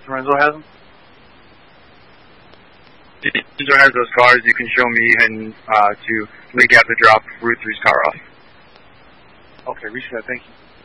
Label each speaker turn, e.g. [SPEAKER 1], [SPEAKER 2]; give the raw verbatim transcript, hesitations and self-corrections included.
[SPEAKER 1] Lorenzo has them?
[SPEAKER 2] Lorenzo has those cars. You can show me and uh, to Lake Ave to drop Route three's car off.
[SPEAKER 1] Okay, reach that. Thank you.